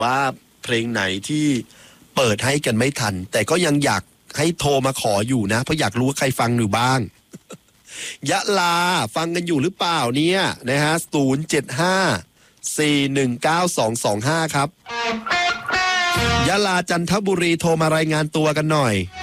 ว่าเพลงไหนที่เปิดให้กันไม่ทันแต่ก็ยังอยากให้โทรมาขออยู่นะเพราะอยากรู้ว่าใครฟังอยู่บ้างยะลาฟังกันอยู่หรือเปล่าเนี่ยนะฮะ075 419 225ครับยะลาจันทบุรีโทรมารายงานตัวกันหน่อย